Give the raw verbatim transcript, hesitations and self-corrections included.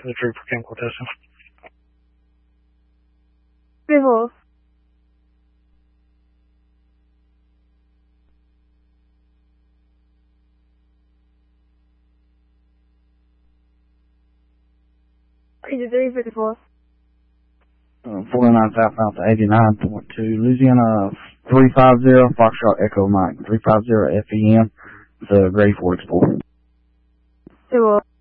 to the troop for chemical testing. Civil. Is it three fifty-four? Uh, forty-nine southbound to eighty-nine point two, Louisiana three five zero, Foxtrot Echo Mike, three five zero F E M, the Grady Ford Explorer. Civil.